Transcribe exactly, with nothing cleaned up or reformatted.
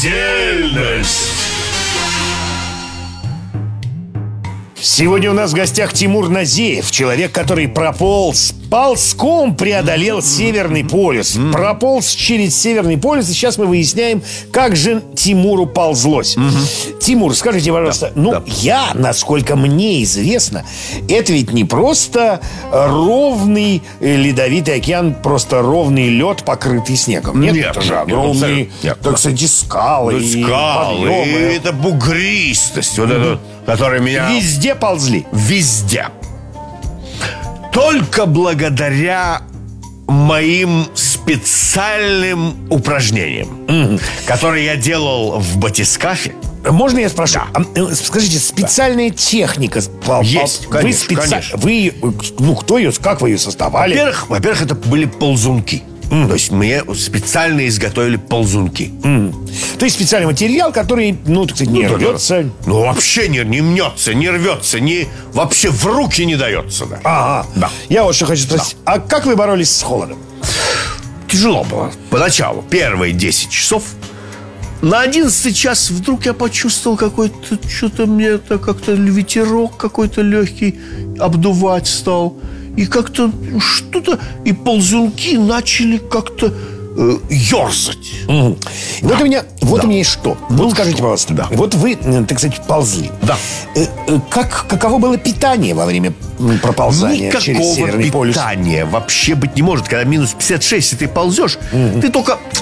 Дельность. Сегодня у нас в гостях Тимур Назеев, человек, который прополз, ползком преодолел Северный полюс, mm-hmm. прополз через Северный полюс, и сейчас мы выясняем, как же Тимуру ползлось. Mm-hmm. Тимур, скажите, пожалуйста, да, ну, да. я, насколько мне известно, это ведь не просто ровный ледовитый океан, просто ровный лед, покрытый снегом. Нет, нет это же нет, огромные, нет, так сказать, скалы, ну, и скалы, подъемы. И это бугристость, вот mm-hmm. это, которая меня... Везде ползли. Везде. Только благодаря моим специальным упражнениям, mm-hmm. которые я делал в батискафе. Можно я спрошу? Да. А, скажите, специальная да. техника есть, вы конечно, специ... конечно. Вы, ну, кто ее, как вы ее создавали? Во-первых, во-первых, это были ползунки. Mm. То есть мне специально изготовили ползунки. Mm. То есть специальный материал, который, ну, так сказать, не ну, рвется. Да, да. Ну, вообще не, не мнется, не рвется, не, вообще в руки не дается. Да. Ага. Да. Я вот что хочу спросить. Да. А как вы боролись с холодом? Тяжело было. Поначалу. Первые десять часов. На одиннадцатый час вдруг я почувствовал какой-то, что-то мне это как-то ветерок какой-то легкий обдувать стал. И как-то что-то... И ползунки начали как-то э, ерзать. Угу. Да. Вот у меня, вот да. у меня есть что. Ну, вот скажите, что? пожалуйста. Да. Вот вы, так сказать, ползли. Да. Э, э, как, каково было питание во время проползания Никакого через Северный полюс? питания вообще быть не может. Когда минус пятьдесят шесть, и ты ползешь, угу. ты только